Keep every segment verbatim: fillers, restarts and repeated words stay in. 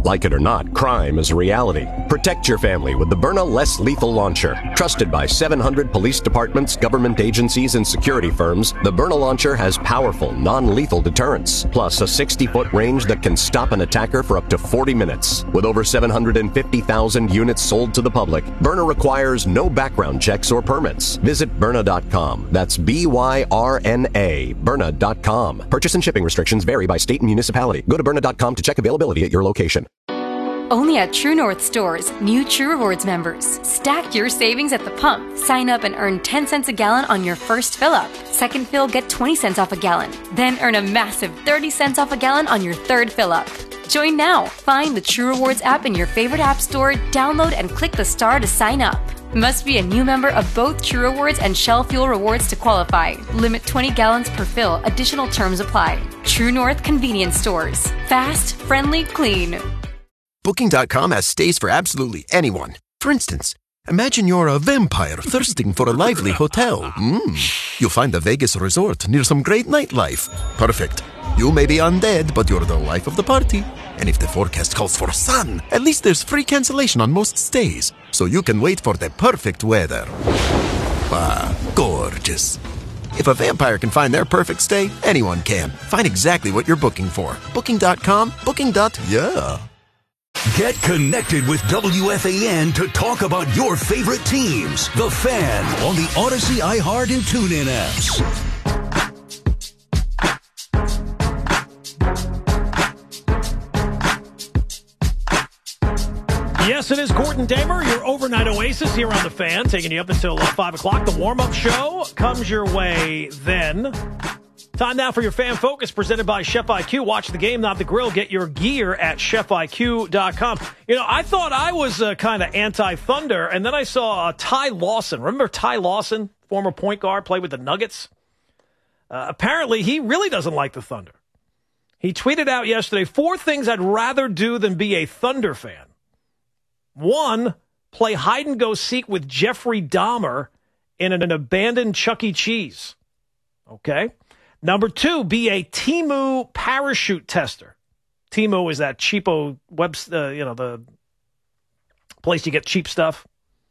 Like it or not, crime is a reality. Protect your family with the Byrna Less Lethal Launcher. Trusted by seven hundred police departments, government agencies, and security firms, the Byrna Launcher has powerful, non-lethal deterrence, plus a sixty-foot range that can stop an attacker for up to forty minutes. With over seven hundred fifty thousand units sold to the public, Byrna requires no background checks or permits. Visit Byrna dot com. That's B Y R N A, Byrna dot com. Purchase and shipping restrictions vary by state and municipality. Go to Byrna dot com to check availability at your location. Only at True North stores, new True Rewards members. Stack your savings at the pump. Sign up and earn ten cents a gallon on your first fill-up. Second fill, get twenty cents off a gallon. Then earn a massive thirty cents off a gallon on your third fill-up. Join now. Find the True Rewards app in your favorite app store, download and click the star to sign up. Must be a new member of both True Rewards and Shell Fuel Rewards to qualify. Limit twenty gallons per fill. Additional terms apply. True North Convenience Stores. Fast, friendly, clean. Booking dot com has stays for absolutely anyone. For instance, imagine you're a vampire thirsting for a lively hotel. Mm. You'll find a Vegas resort near some great nightlife. Perfect. You may be undead, but you're the life of the party. And if the forecast calls for sun, at least there's free cancellation on most stays, so you can wait for the perfect weather. Ah, gorgeous. If a vampire can find their perfect stay, anyone can. Find exactly what you're booking for. Booking dot com, booking. Yeah. Get connected with W F A N to talk about your favorite teams. The Fan on the Odyssey, iHeart, and TuneIn apps. Yes, it is Gordon Damer, your overnight oasis here on The Fan, taking you up until uh, five o'clock. The warm-up show comes your way then. Time now for your Fan Focus, presented by Chef I Q. Watch the game, not the grill. Get your gear at chef I Q dot com. You know, I thought I was uh, kind of anti-Thunder, and then I saw uh, Ty Lawson. Remember Ty Lawson, former point guard, played with the Nuggets? Uh, apparently, he really doesn't like the Thunder. He tweeted out yesterday, four things I'd rather do than be a Thunder fan. One, play hide-and-go-seek with Jeffrey Dahmer in an abandoned Chuck E. Cheese. Okay. Number two, be a Temu parachute tester. Temu is that cheapo web, uh, you know, the place you get cheap stuff.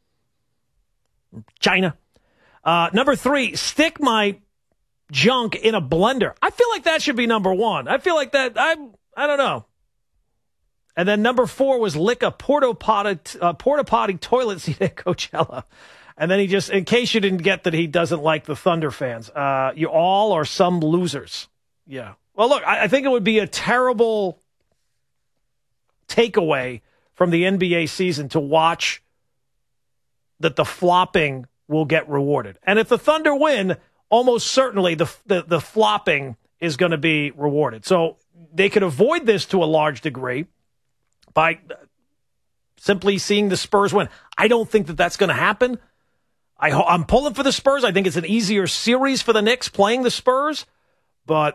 China. Uh, number three, stick my junk in a blender. I feel like that should be number one. I feel like that, I I don't know. And then number four was lick a porta potty, uh, porta potty toilet seat at Coachella. And then he just, in case you didn't get that he doesn't like the Thunder fans, uh, you all are some losers. Yeah. Well, look, I, I think it would be a terrible takeaway from the N B A season to watch that the flopping will get rewarded. And if the Thunder win, almost certainly the the, the flopping is going to be rewarded. So they could avoid this to a large degree by simply seeing the Spurs win. I don't think that that's going to happen. I, I'm pulling for the Spurs. I think it's an easier series for the Knicks playing the Spurs, but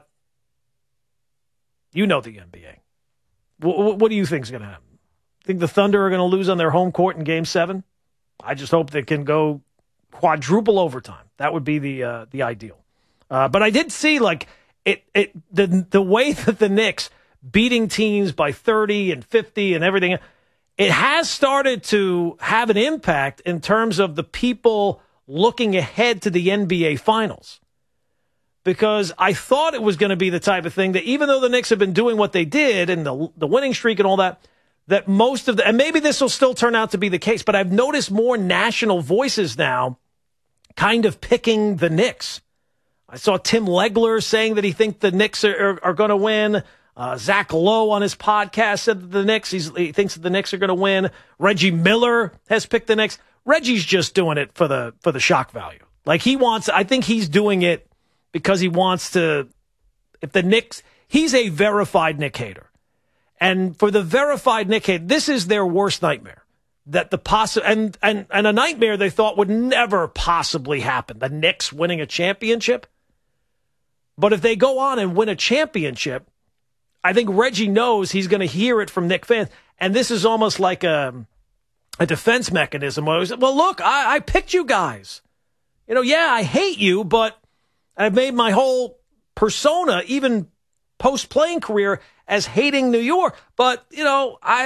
you know the N B A. W- what do you think is going to happen? Think the Thunder are going to lose on their home court in Game Seven? I just hope they can go quadruple overtime. That would be the uh, the ideal. Uh, but I did see like it it the the way that the Knicks beating teams by thirty and fifty and everything. It has started to have an impact in terms of the people looking ahead to the N B A Finals. Because I thought it was going to be the type of thing that even though the Knicks have been doing what they did and the, the winning streak and all that, that most of the, and maybe this will still turn out to be the case, but I've noticed more national voices now kind of picking the Knicks. I saw Tim Legler saying that he thinks the Knicks are, are, are going to win. Uh, Zach Lowe on his podcast said that the Knicks, he's, he thinks that the Knicks are going to win. Reggie Miller has picked the Knicks. Reggie's just doing it for the for the shock value. Like he wants, I think he's doing it because he wants to, if the Knicks, he's a verified Knick hater. And for the verified Knick hater, this is their worst nightmare. That the possi- and, and, and a nightmare they thought would never possibly happen. The Knicks winning a championship. But if they go on and win a championship, I think Reggie knows he's going to hear it from Knick fans. And this is almost like a, a defense mechanism. Where was, well, look, I, I picked you guys. You know, yeah, I hate you, but I've made my whole persona, even post-playing career, as hating New York. But, you know, I